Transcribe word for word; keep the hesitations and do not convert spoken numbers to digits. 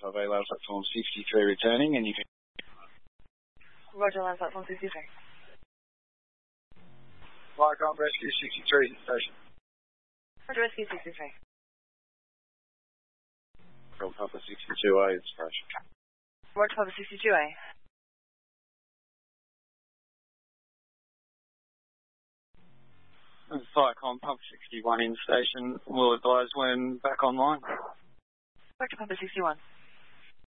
Papa, Lance platform sixty-three returning, and you can... Roger, Lance platform sixty-three. Viacom Rescue sixty-three station. Roger, Rescue sixty-three. From Papa sixty-two A station. Roger, Papa sixty-two A. Viacom Papa sixty-one in station. Will advise when back online. Roger, Papa sixty-one.